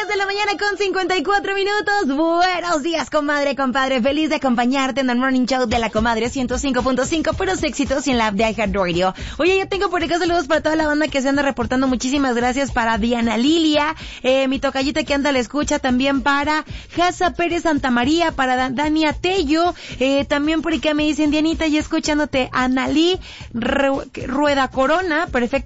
10 de la mañana con 54 minutos. Buenos días, comadre, compadre. Feliz de acompañarte en el Morning Show de la Comadre 105.5, puros éxitos y en la app de iHeartRadio. Oye, yo tengo por acá saludos para toda la banda que se anda reportando. Muchísimas gracias para Diana Lilia, mi tocallita que anda a la escucha. También para Jasa Pérez Santamaría, para Dania Tello. También por acá me dicen, Dianita, y escuchándote, Analí Rueda Corona. Perfecto.